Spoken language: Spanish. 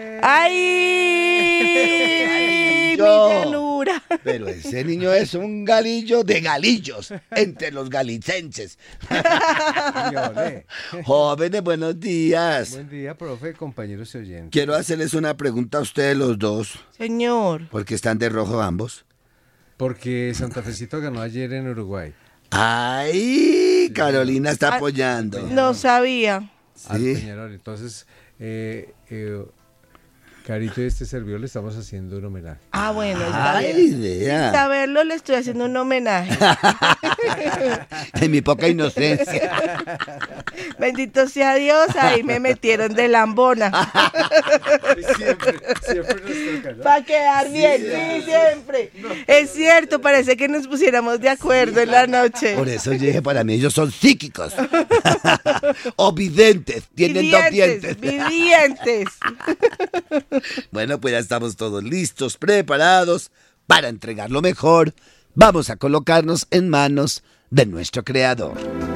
¡Ay! ¡Mi Galillo. llanura! Pero ese niño es un galillo de galillos, entre los galicenses. Ole. Jóvenes, buenos días. Buen día, profe, compañeros y oyentes. Quiero hacerles una pregunta a ustedes los dos, Señor. porque están de rojo ambos. Porque Santa Fecito ganó ayer en Uruguay. ¡Ay! Carolina está apoyando. No sabía. Al Sí. Peñarol. Entonces, Carito y este servidor le estamos haciendo un homenaje. Ah, bueno, está ¡Ay, bien. Sin idea! saberlo, le estoy haciendo un homenaje. En mi poca inocencia. Bendito sea Dios, ahí me metieron de lambona. Siempre nos toca, ¿no? Para quedar bien, sí, siempre. Es cierto, parece que nos pusiéramos de acuerdo en la noche. Por eso yo dije, para mí ellos son psíquicos. O videntes, tienen dos dientes. Videntes. Bueno, pues ya estamos todos listos, preparados para entregar lo mejor. Vamos a colocarnos en manos de nuestro creador.